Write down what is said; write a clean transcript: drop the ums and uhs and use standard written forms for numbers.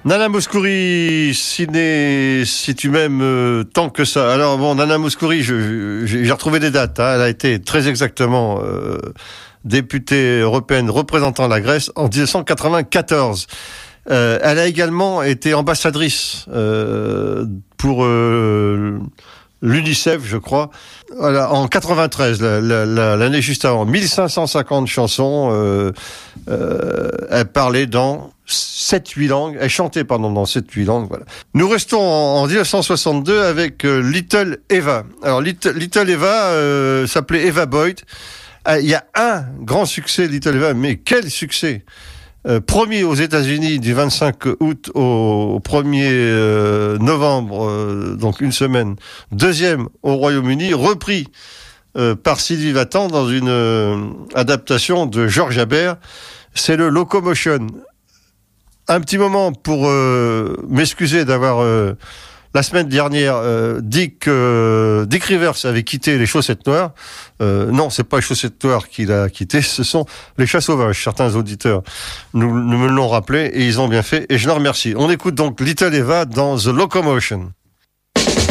Nana Mouskouri, si tu m'aimes tant que ça. Alors bon, Nana Mouskouri, j'ai retrouvé des dates. Elle a été très exactement députée européenne représentant la Grèce en 1994. Elle a également été ambassadrice pour l'UNICEF, je crois. Voilà, en 93, l'année juste avant, 1550 chansons. Elle parlait dans 7-8 langues. Elle chantait, dans 7-8 langues. Voilà. Nous restons en 1962 avec Little Eva. Alors Little Eva s'appelait Eva Boyd. Il y a un grand succès, Little Eva, mais quel succès! Premier aux États-Unis du 25 août au 1er novembre, donc une semaine. Deuxième au Royaume-Uni, repris par Sylvie Vartan dans une adaptation de Georges Habert. C'est le Locomotion. Un petit moment pour m'excuser d'avoir la semaine dernière Dick Rivers avait quitté les Chaussettes Noires. Non, c'est pas les Chaussettes Noires qu'il a quitté, ce sont les Chats Sauvages. Certains auditeurs nous me l'ont rappelé et ils ont bien fait et je leur remercie. On écoute donc Little Eva dans The Locomotion.